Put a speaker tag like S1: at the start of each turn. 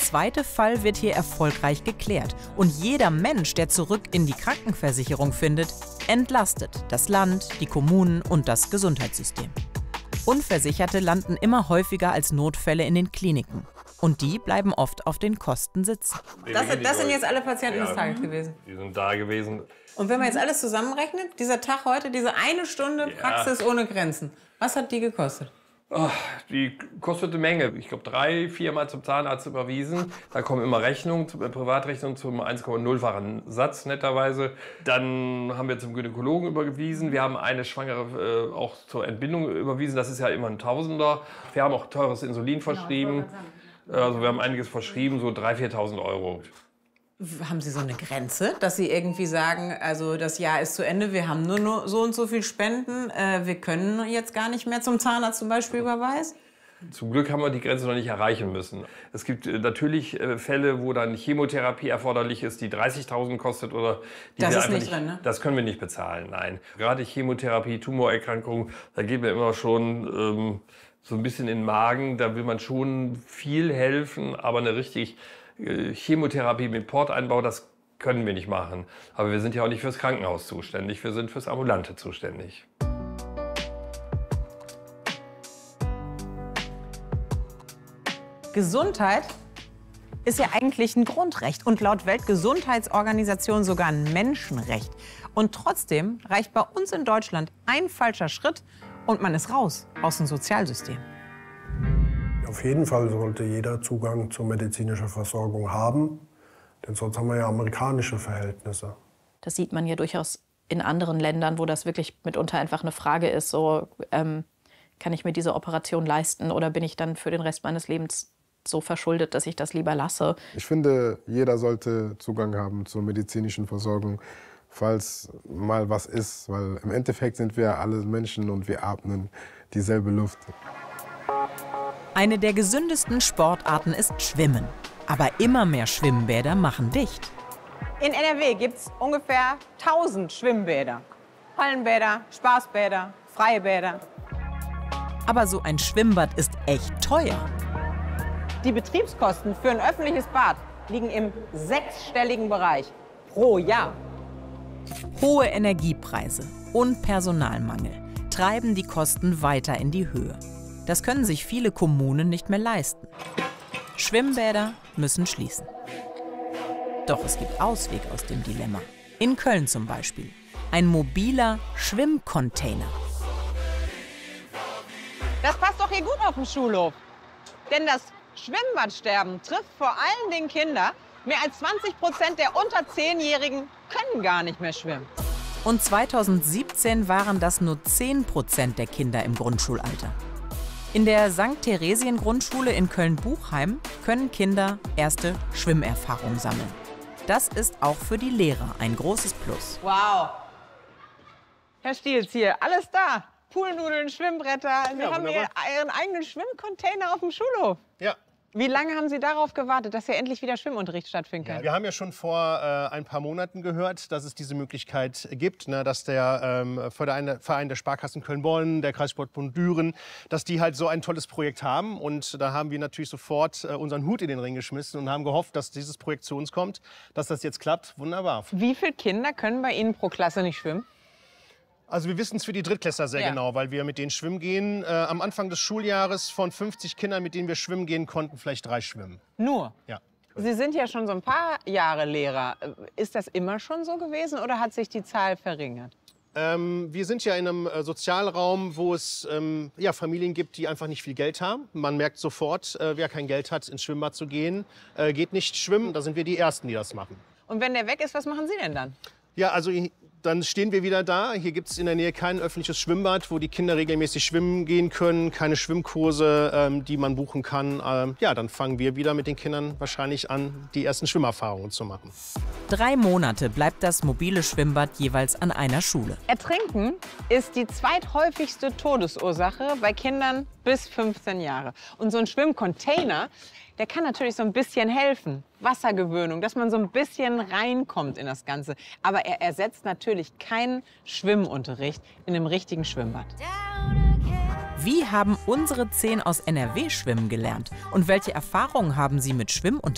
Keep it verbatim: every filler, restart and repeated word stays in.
S1: zweite Fall wird hier erfolgreich geklärt. Und jeder Mensch, der zurück in die Krankenversicherung findet, entlastet das Land, die Kommunen und das Gesundheitssystem. Unversicherte landen immer häufiger als Notfälle in den Kliniken. Und die bleiben oft auf den Kosten sitzen.
S2: Das, das sind jetzt alle Patienten
S3: ja,
S2: des Tages gewesen?
S3: Die sind da gewesen.
S2: Und wenn man jetzt alles zusammenrechnet, dieser Tag heute, diese eine Stunde
S3: Ja.
S2: Praxis ohne Grenzen, was hat die gekostet?
S3: Oh, die kostet eine Menge. Ich glaube, drei, viermal zum Zahnarzt überwiesen. Da kommen immer Rechnungen, Privatrechnungen zum eins Komma null-fachen Satz netterweise. Dann haben wir zum Gynäkologen überwiesen. Wir haben eine Schwangere äh, auch zur Entbindung überwiesen. Das ist ja immer ein Tausender. Wir haben auch teures Insulin verschrieben. Also wir haben einiges verschrieben, so dreitausend, viertausend Euro.
S2: Haben Sie so eine Grenze, dass Sie irgendwie sagen, also das Jahr ist zu Ende, wir haben nur, nur so und so viel Spenden, äh, wir können jetzt gar nicht mehr zum Zahnarzt zum Beispiel überweisen?
S3: Zum Glück haben wir die Grenze noch nicht erreichen müssen. Es gibt äh, natürlich äh, Fälle, wo dann Chemotherapie erforderlich ist, die dreißigtausend kostet oder die
S2: Das
S3: wir
S2: ist
S3: einfach
S2: nicht drin, ne?
S3: Das können wir nicht bezahlen, nein. Gerade Chemotherapie, Tumorerkrankungen, da geht mir immer schon ähm, so ein bisschen in den Magen. Da will man schon viel helfen, aber eine richtig äh, Chemotherapie mit Porteinbau, das können wir nicht machen. Aber wir sind ja auch nicht fürs Krankenhaus zuständig, wir sind fürs Ambulante zuständig.
S2: Gesundheit ist ja eigentlich ein Grundrecht und laut Weltgesundheitsorganisation sogar ein Menschenrecht. Und trotzdem reicht bei uns in Deutschland ein falscher Schritt und man ist raus aus dem Sozialsystem.
S4: Auf jeden Fall sollte jeder Zugang zur medizinischen Versorgung haben, denn sonst haben wir ja amerikanische Verhältnisse.
S5: Das sieht man ja durchaus in anderen Ländern, wo das wirklich mitunter einfach eine Frage ist, so ähm, kann ich mir diese Operation leisten oder bin ich dann für den Rest meines Lebens so verschuldet, dass ich das lieber lasse.
S6: Ich finde, jeder sollte Zugang haben zur medizinischen Versorgung, falls mal was ist. Weil im Endeffekt sind wir alle Menschen und wir atmen dieselbe Luft.
S1: Eine der gesündesten Sportarten ist Schwimmen. Aber immer mehr Schwimmbäder machen dicht.
S2: In N R W gibt es ungefähr tausend Schwimmbäder. Hallenbäder, Spaßbäder, freie Bäder.
S1: Aber so ein Schwimmbad ist echt teuer.
S2: Die Betriebskosten für ein öffentliches Bad liegen im sechsstelligen Bereich pro Jahr.
S1: Hohe Energiepreise und Personalmangel treiben die Kosten weiter in die Höhe. Das können sich viele Kommunen nicht mehr leisten. Schwimmbäder müssen schließen. Doch es gibt Ausweg aus dem Dilemma. In Köln zum Beispiel. Ein mobiler Schwimmcontainer.
S2: Das passt doch hier gut auf dem Schulhof. Denn das Schwimmbadsterben trifft vor allen Dingen Kinder. Mehr als zwanzig Prozent der unter zehnjährigen können gar nicht mehr schwimmen.
S1: Und zweitausendsiebzehn waren das nur zehn Prozent der Kinder im Grundschulalter. In der Sankt Theresien-Grundschule in Köln-Buchheim können Kinder erste Schwimmerfahrung sammeln. Das ist auch für die Lehrer ein großes Plus.
S2: Wow. Herr Stiels hier, alles da. Poolnudeln, Schwimmbretter. Sie
S7: Ja,
S2: haben hier Ihren eigenen Schwimmcontainer auf dem Schulhof.
S7: Ja.
S2: Wie lange haben Sie darauf gewartet, dass hier endlich wieder Schwimmunterricht stattfinden kann?
S7: Ja, wir haben ja schon vor äh, ein paar Monaten gehört, dass es diese Möglichkeit gibt, ne, dass der ähm, Verein, Verein der Sparkassen Köln-Bonn, der Kreissportbund Düren, dass die halt so ein tolles Projekt haben. Und da haben wir natürlich sofort äh, unseren Hut in den Ring geschmissen und haben gehofft, dass dieses Projekt zu uns kommt, dass das jetzt klappt. Wunderbar.
S2: Wie viele Kinder können bei Ihnen pro Klasse nicht schwimmen?
S7: Also wir wissen es für die Drittklässler sehr
S2: Ja.
S7: genau, weil wir mit denen schwimmen gehen. Äh, am Anfang des Schuljahres von fünfzig Kindern, mit denen wir schwimmen gehen, konnten vielleicht drei schwimmen.
S2: Nur?
S7: Ja.
S2: Sie sind ja schon so ein paar Jahre Lehrer. Ist das immer schon so gewesen oder hat sich die Zahl verringert?
S7: Ähm, wir sind ja in einem äh, Sozialraum, wo es ähm, ja, Familien gibt, die einfach nicht viel Geld haben. Man merkt sofort, äh, wer kein Geld hat, ins Schwimmbad zu gehen, äh, geht nicht schwimmen. Da sind wir die Ersten, die das machen.
S2: Und wenn der weg ist, was machen Sie denn dann?
S7: Ja, also dann stehen wir wieder da. Hier gibt es in der Nähe kein öffentliches Schwimmbad, wo die Kinder regelmäßig schwimmen gehen können, keine Schwimmkurse, ähm, die man buchen kann. Ähm, ja, dann fangen wir wieder mit den Kindern wahrscheinlich an, die ersten Schwimmerfahrungen zu machen.
S1: Drei Monate bleibt das mobile Schwimmbad jeweils an einer Schule.
S2: Ertrinken ist die zweithäufigste Todesursache bei Kindern bis fünfzehn Jahre. Und so ein Schwimmcontainer, der kann natürlich so ein bisschen helfen. Wassergewöhnung, dass man so ein bisschen reinkommt in das Ganze. Aber er ersetzt natürlich keinen Schwimmunterricht in einem richtigen Schwimmbad.
S1: Wie haben unsere zehn aus N R W schwimmen gelernt? Und welche Erfahrungen haben sie mit Schwimmunterricht?